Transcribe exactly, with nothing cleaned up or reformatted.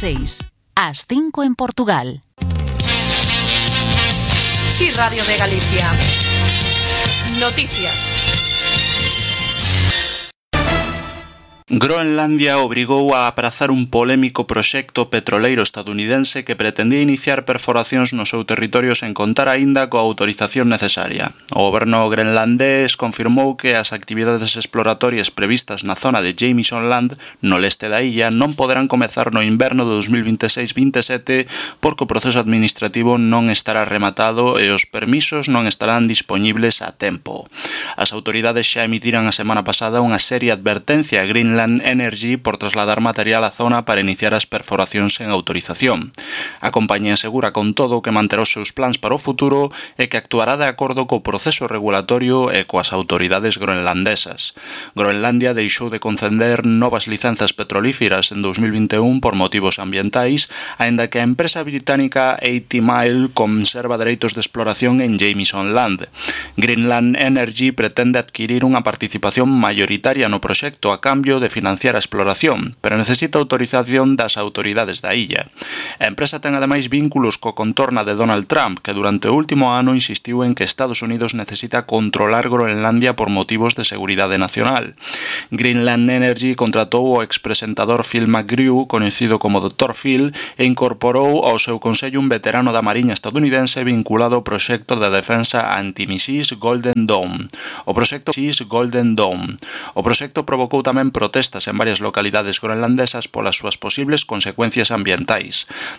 seis, ás cinco en Portugal. Sí, Radio de Galicia. Noticias. Groenlandia obrigou a aprazar un polémico proxecto petroleiro estadounidense que pretendía iniciar perforacións no seu territorio sen contar aínda coa autorización necesaria. O goberno grenlandés confirmou que as actividades exploratorias previstas na zona de Jameson Land, no leste da illa, non poderán comezar no inverno de dos mil vinte e seis vinte e sete porque o proceso administrativo non estará rematado e os permisos non estarán dispoñibles a tempo. As autoridades xa emitiran a semana pasada unha seria advertencia a Greenland Energy por trasladar material á zona para iniciar as perforacións sen autorización. A compañía asegura con todo que manterá os seus plans para o futuro e que actuará de acordo co proceso regulatorio e coas autoridades groenlandesas. Groenlandia deixou de conceder novas licenzas petrolíferas en dos mil vinte e un por motivos ambientais, aínda que a empresa británica eighty mile conserva dereitos de exploración en Jameson Land. Greenland Energy pretende adquirir unha participación mayoritaria no proxecto a cambio de financiar a exploración, pero necesita autorización das autoridades da illa. A empresa ten ademais vínculos co contorna de Donald Trump, que durante o último ano insistiu en que Estados Unidos necesita controlar Groenlandia por motivos de seguridade nacional. Greenland Energy contratou o expresentador Phil McGrew, conhecido como doctor Phil, e incorporou ao seu consello un veterano da Mariña estadounidense vinculado ao proxecto de defensa antimissís Golden Dome. O proxecto Missís Golden Dome. O proxecto provocou tamén protestas en varias localidades groenlandesas polas súas posibles consecuencias ambientais.